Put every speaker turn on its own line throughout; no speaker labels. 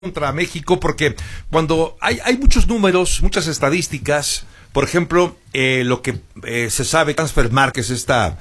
contra México, porque cuando hay muchos números, muchas estadísticas, por ejemplo, lo que se sabe, Transfermarkt es esta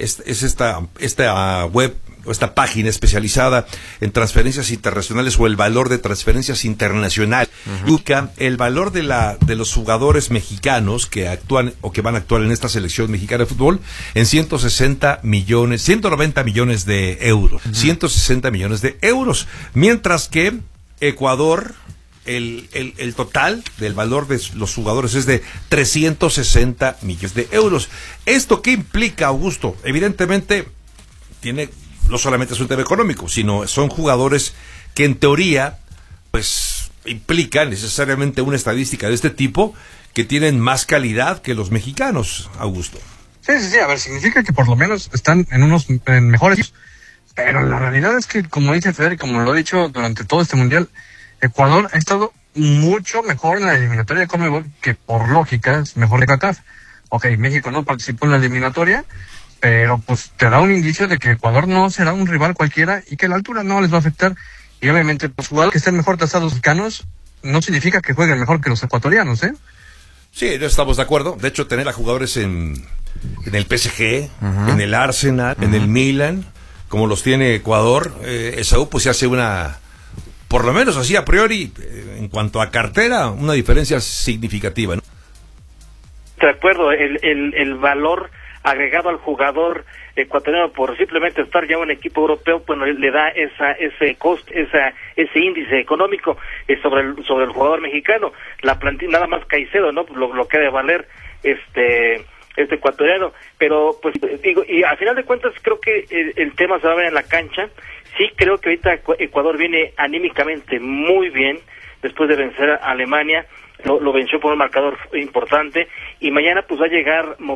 web o esta página especializada en transferencias internacionales o el valor de transferencias internacionales. Busca el valor de los jugadores mexicanos que actúan o que van a actuar en esta selección mexicana de fútbol en 190 millones de euros. 160 millones de euros. Mientras que Ecuador, el total del valor de los jugadores es de 360 millones de euros. ¿Esto qué implica, Augusto? Evidentemente, no solamente es un tema económico, sino son jugadores que en teoría, pues, implican necesariamente una estadística de este tipo que tienen más calidad que los mexicanos, Augusto.
Sí, a ver, significa que por lo menos están en mejores. Pero la realidad es que, como dice Feder, como lo he dicho durante todo este mundial, Ecuador ha estado mucho mejor en la eliminatoria de Conmebol, que por lógica es mejor de CACAF. Ok, México no participó en la eliminatoria, pero pues te da un indicio de que Ecuador no será un rival cualquiera y que la altura no les va a afectar. Y obviamente los jugadores que estén mejor tasados mexicanos no significa que jueguen mejor que los ecuatorianos, ¿eh?
Sí, estamos de acuerdo. De hecho, tener a jugadores en el PSG, en el Arsenal, en el Milan, como los tiene Ecuador, Esaú, pues se hace por lo menos así a priori, en cuanto a cartera, una diferencia significativa, ¿no?
De acuerdo, el valor agregado al jugador ecuatoriano por simplemente estar ya en un equipo europeo, pues le da ese costo, ese índice económico sobre el jugador mexicano. La plantilla, nada más Caicedo, ¿no? Lo que ha de valer este ecuatoriano, pero pues digo, y a final de cuentas creo que el tema se va a ver en la cancha. Sí creo que ahorita Ecuador viene anímicamente muy bien después de vencer a Alemania, lo venció por un marcador importante, y mañana pues va a llegar